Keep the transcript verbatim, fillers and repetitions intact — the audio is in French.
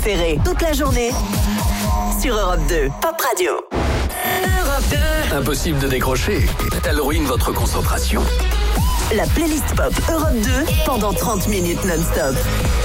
Ferré, toute la journée sur Europe deux. Pop Radio. Europe deux. Impossible de décrocher. Elle ruine votre concentration. La playlist pop Europe deux pendant trente minutes non-stop.